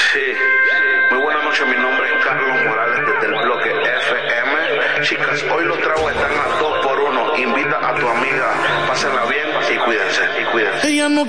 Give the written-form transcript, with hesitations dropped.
Sí, muy buenas noches, mi nombre es Carlos Morales desde el bloque FM. Chicas, hoy los tragos están a 2 por 1. Invita a tu amiga, pásenla bien y cuídense, Ella no